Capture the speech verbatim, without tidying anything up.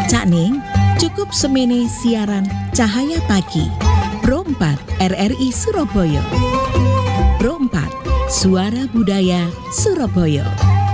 Cak Ning, cukup semene siaran Cahaya Pagi Pro empat R R I Surabaya. Pro empat, Suara Budaya Surabaya.